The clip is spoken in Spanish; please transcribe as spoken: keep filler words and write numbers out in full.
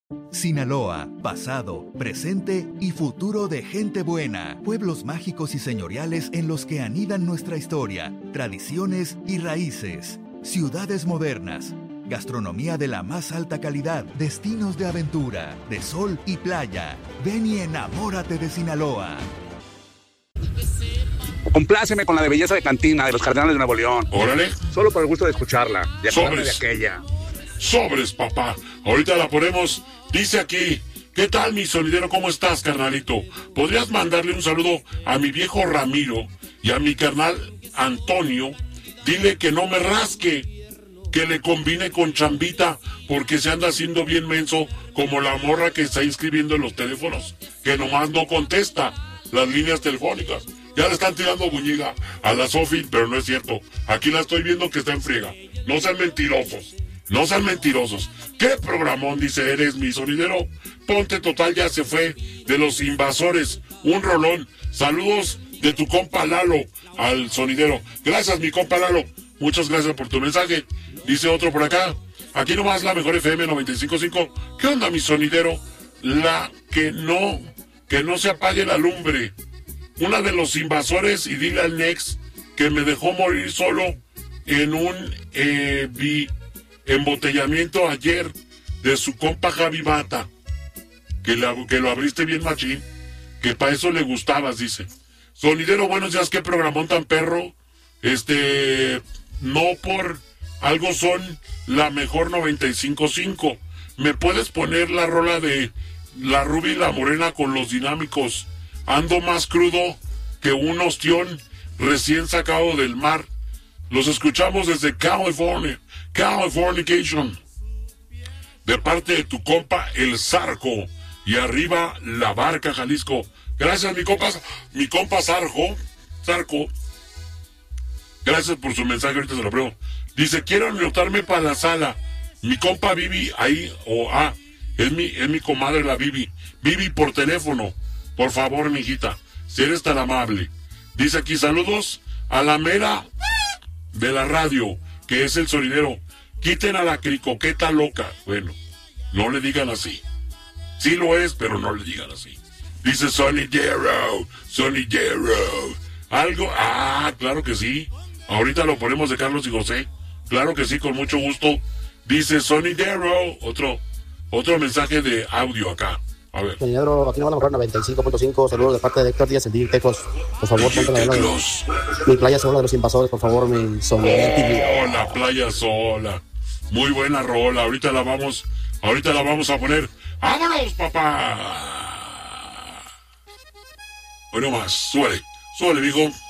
Sinaloa, pasado, presente y futuro de gente buena. Pueblos mágicos y señoriales en los que anidan nuestra historia, tradiciones y raíces. Ciudades modernas. Gastronomía de la más alta calidad. Destinos de aventura, de sol y playa. Ven y enamórate de Sinaloa. Compláceme con la de Belleza de Cantina de los Cardenales de Nuevo León. Órale. Solo por el gusto de escucharla. De acordarme de Sobres. aquella. Sobres, papá. Ahorita la ponemos. Dice aquí, ¿qué tal, mi sonidero? ¿Cómo estás, carnalito? ¿Podrías mandarle un saludo a mi viejo Ramiro y a mi carnal Antonio? Dile que no me rasque, que le combine con chambita, porque se anda haciendo bien menso como la morra que está inscribiendo en los teléfonos, que nomás no contesta las líneas telefónicas. Ya le están tirando buñiga a la Sofi, pero no es cierto. Aquí la estoy viendo que está en friega. No sean mentirosos. No sean mentirosos. ¿Qué programón? Dice, eres mi sonidero. Ponte Total ya se fue de los invasores. Un rolón. Saludos de tu compa Lalo al sonidero. Gracias, mi compa Lalo. Muchas gracias por tu mensaje. Dice otro por acá. Aquí nomás la mejor F M noventa y cinco punto cinco. ¿Qué onda, mi sonidero? La que no, que no se apague la lumbre. Una de los invasores, y dile al Nex que me dejó morir solo en un eh, vi, embotellamiento ayer de su compa Javi Mata, que, la, que lo abriste bien machín, que para eso le gustabas, dice. Sonidero, buenos días, qué programón tan perro. Este, no por algo son la mejor noventa y cinco punto cinco. ¿Me puedes poner la rola de La Rubia y la Morena con los Dinámicos? Ando más crudo que un ostión recién sacado del mar. Los escuchamos desde California. Californication. De parte de tu compa El Zarco. Y arriba La Barca, Jalisco. Gracias, mi compa, mi compa Zarco. Zarco. Gracias por su mensaje, ahorita se lo pruebo. Dice, quiero anotarme para la sala. Mi compa Vivi ahí, o ah, es mi, es mi comadre la Vivi. Vivi por teléfono. Por favor, mijita, si eres tan amable. Dice aquí, saludos a la mera de la radio, que es el sonidero. Quiten a la cricoqueta loca. Bueno, no le digan así. Sí lo es, pero no le digan así. Dice sonidero, sonidero. Algo, ah, claro que sí. Ahorita lo ponemos de Carlos y José. Claro que sí, con mucho gusto. Dice sonidero. Otro, otro mensaje de audio acá. A ver. Sonidero, aquí no van a mejorar noventa y cinco punto cinco. Saludos de parte de Héctor Díaz, en Tecos. Por favor, ponte la de mi playa sola de los invasores, por favor, mi sonidero. Oh, la playa sola. Muy buena rola. Ahorita la vamos, ahorita la vamos a poner. ¡Vámonos, papá! Bueno más, suele, suele, mijo.